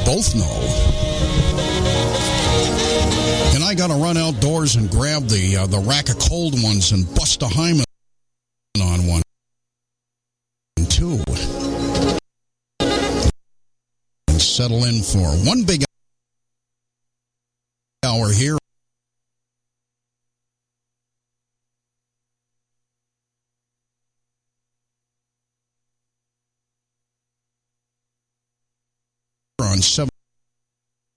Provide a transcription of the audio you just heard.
both know. And I got to run outdoors and grab the rack of cold ones and bust a hymen on one, too. And settle in for one big hour here on 7